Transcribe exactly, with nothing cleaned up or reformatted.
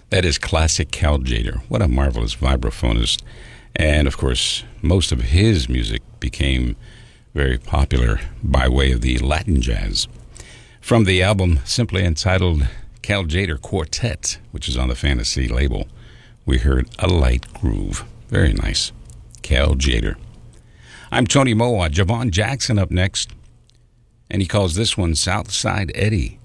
That is classic Cal Tjader. What a marvelous vibraphonist. And, of course, most of his music became very popular by way of the Latin jazz. From the album simply entitled Cal Tjader Quartet, which is on the Fantasy label, we heard A Light Groove. Very nice. Cal Tjader. I'm Tony Moa. Javon Jackson up next. And he calls this one Southside Eddie.